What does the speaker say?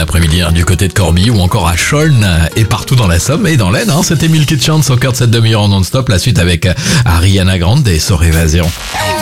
l'après-midi du côté de Corbie ou encore à Chaulnes et partout dans la Somme et dans l'Aisne. C'était Milky Chance au cœur de cette demi-heure en non-stop. La suite avec Ariana Grande et Sor Évasion.